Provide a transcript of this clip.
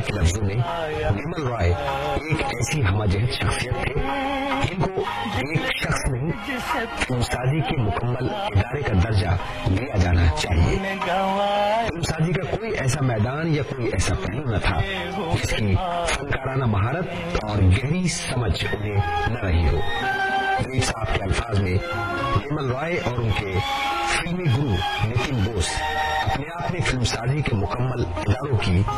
के लफ्जों में निर्मल रॉय एक ऐसी हमजहत शख्सियत थे जिनको एक शख्स नहीं फिल्मसाजी के मुकम्मल इदारे का दर्जा दिया जाना चाहिए। फिल्मसाजी का कोई ऐसा मैदान या कोई ऐसा पहलू न था जिसकी फनकाराना महारत और गहरी समझ उन्हें न रही हो। रीड साहब के अल्फाज में निर्मल रॉय और उनके फिल्मी गुरु नितिन बोस अपने आप में फिल्मसाजी के मुकम्मल इदारों की